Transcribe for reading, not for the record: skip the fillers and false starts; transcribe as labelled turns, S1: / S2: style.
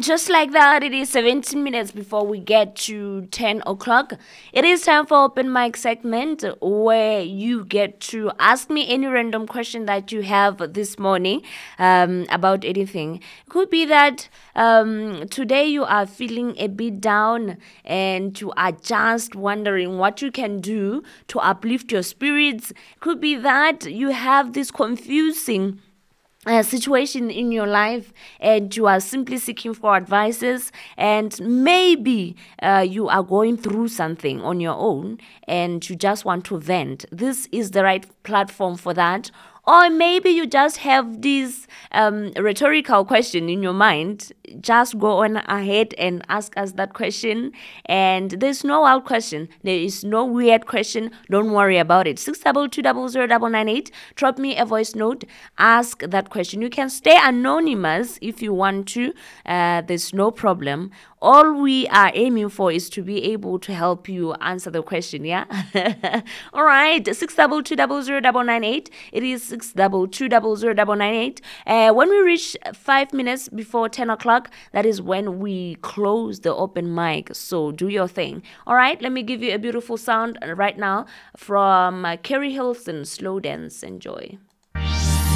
S1: Just like that, it is 17 minutes before we get to 10 o'clock. It is time for open mic segment where you get to ask me any random question that you have this morning about anything. Could be that today you are feeling a bit down and you are just wondering what you can do to uplift your spirits. Could be that you have this confusing situation in your life and you are simply seeking for advices, and maybe you are going through something on your own and you just want to vent. This is the right platform for that. Or maybe you just have this rhetorical question in your mind. Just go on ahead and ask us that question. And there's no wild question. There is no weird question. Don't worry about it. 622000998. Drop me a voice note. Ask that question. You can stay anonymous if you want to. There's no problem. All we are aiming for is to be able to help you answer the question, yeah? All right, 622000998. It is 622000998. When we reach 5 minutes before 10 o'clock, that is when we close the open mic. So do your thing. All right, let me give you a beautiful sound right now from Kerry Hilson, Slow Dance. Enjoy.